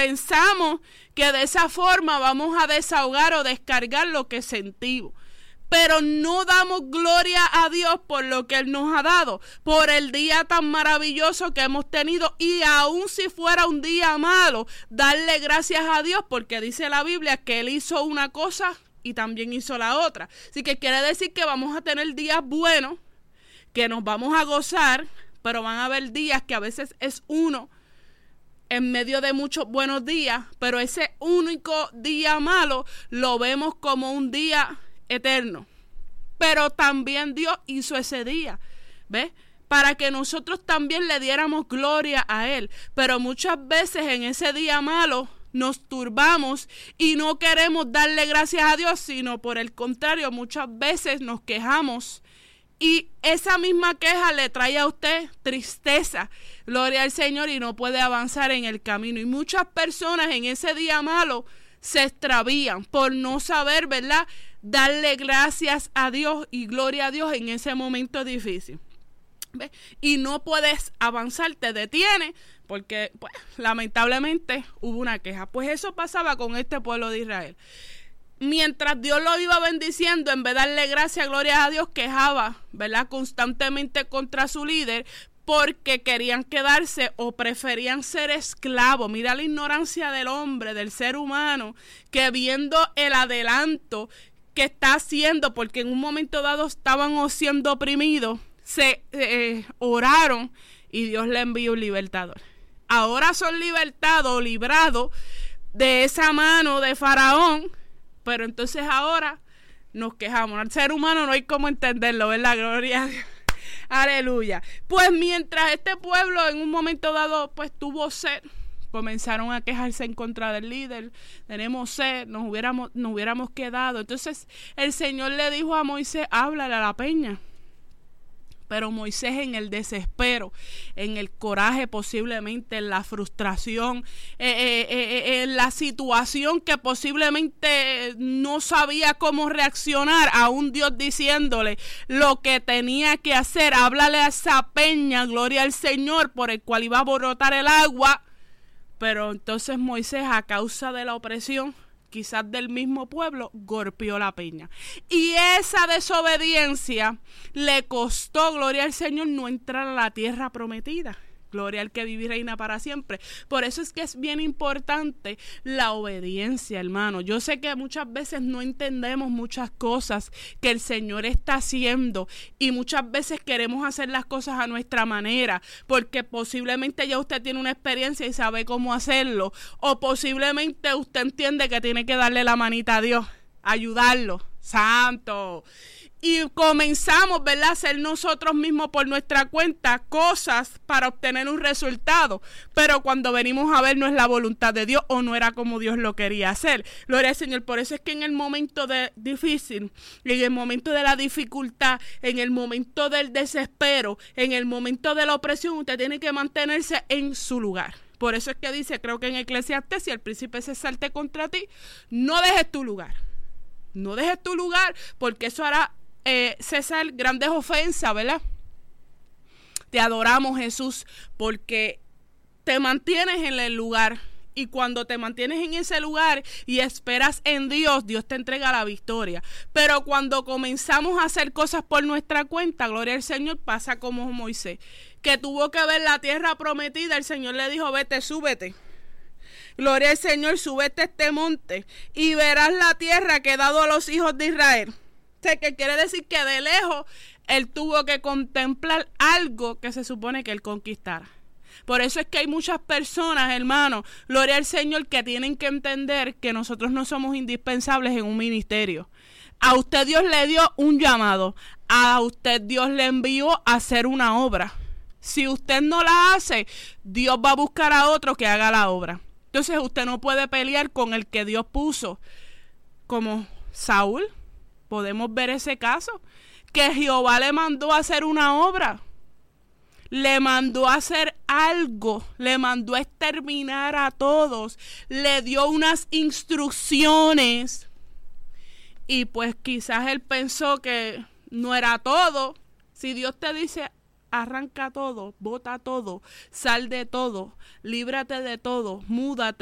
pensamos que de esa forma vamos a desahogar o descargar lo que sentimos. Pero no damos gloria a Dios por lo que Él nos ha dado, por el día tan maravilloso que hemos tenido, y aun si fuera un día malo, darle gracias a Dios, porque dice la Biblia que Él hizo una cosa y también hizo la otra. Así que quiere decir que vamos a tener días buenos, que nos vamos a gozar, pero van a haber días que a veces es uno en medio de muchos buenos días, pero ese único día malo lo vemos como un día eterno. Pero también Dios hizo ese día, ¿ves? Para que nosotros también le diéramos gloria a Él. Pero muchas veces en ese día malo nos turbamos y no queremos darle gracias a Dios, sino por el contrario, muchas veces nos quejamos. Y esa misma queja le trae a usted tristeza, gloria al Señor, y no puede avanzar en el camino. Y muchas personas en ese día malo se extravían por no saber, ¿verdad?, darle gracias a Dios y gloria a Dios en ese momento difícil. ¿Ves? Y no puedes avanzar, te detiene, porque pues, lamentablemente hubo una queja. Pues eso pasaba con este pueblo de Israel. Mientras Dios lo iba bendiciendo, en vez de darle gracias, gloria a Dios, quejaba, ¿verdad?, constantemente contra su líder, porque querían quedarse o preferían ser esclavos. Mira la ignorancia del hombre, del ser humano, que viendo el adelanto que está haciendo, porque en un momento dado estaban siendo oprimidos, se oraron y Dios le envió un libertador. Ahora son libertados, librados de esa mano de Faraón, pero entonces ahora nos quejamos. Al ser humano no hay cómo entenderlo, ¿verdad? Gloria a Dios. Aleluya. Pues mientras este pueblo en un momento dado pues tuvo sed, comenzaron a quejarse en contra del líder. Tenemos sed, nos hubiéramos quedado. Entonces el Señor le dijo a Moisés, háblale a la peña. Pero Moisés, en el desespero, en el coraje posiblemente, en la frustración, en la situación que posiblemente no sabía cómo reaccionar, aún Dios diciéndole lo que tenía que hacer, háblale a esa peña, gloria al Señor, por el cual iba a brotar el agua. Pero entonces Moisés, a causa de la opresión, quizás del mismo pueblo, golpeó la peña. Y esa desobediencia le costó, gloria al Señor, no entrar a la tierra prometida. Gloria al que vive y reina para siempre. Por eso es que es bien importante la obediencia, hermano. Yo sé que muchas veces no entendemos muchas cosas que el Señor está haciendo y muchas veces queremos hacer las cosas a nuestra manera, porque posiblemente ya usted tiene una experiencia y sabe cómo hacerlo, o posiblemente usted entiende que tiene que darle la manita a Dios, ayudarlo. Santo. Y comenzamos, ¿verdad?, a hacer nosotros mismos por nuestra cuenta cosas para obtener un resultado. Pero cuando venimos a ver, no es la voluntad de Dios o no era como Dios lo quería hacer. Gloria al Señor. Por eso es que en el momento difícil, en el momento de la dificultad, en el momento del desespero, en el momento de la opresión, usted tiene que mantenerse en su lugar. Por eso es que dice, creo que en Eclesiastés, si el príncipe se salte contra ti, no dejes tu lugar. No dejes tu lugar, porque eso hará cesar grandes ofensas, ¿verdad? Te adoramos, Jesús, porque te mantienes en el lugar. Y cuando te mantienes en ese lugar y esperas en Dios, Dios te entrega la victoria. Pero cuando comenzamos a hacer cosas por nuestra cuenta, gloria al Señor, pasa como Moisés, que tuvo que ver la tierra prometida. El Señor le dijo, vete, súbete. Gloria al Señor, súbete a este monte y verás la tierra que he dado a los hijos de Israel. O sea, que quiere decir que de lejos él tuvo que contemplar algo que se supone que él conquistara. Por eso es que hay muchas personas, hermanos, gloria al Señor, que tienen que entender que nosotros no somos indispensables en un ministerio. A usted Dios le dio un llamado, a usted Dios le envió a hacer una obra. Si usted no la hace, Dios va a buscar a otro que haga la obra. Entonces usted no puede pelear con el que Dios puso, como Saúl. Podemos ver ese caso, que Jehová le mandó a hacer una obra, le mandó a hacer algo, le mandó a exterminar a todos, le dio unas instrucciones y pues quizás él pensó que no era todo. Si Dios te dice, arranca todo, bota todo, sal de todo, líbrate de todo, múdate.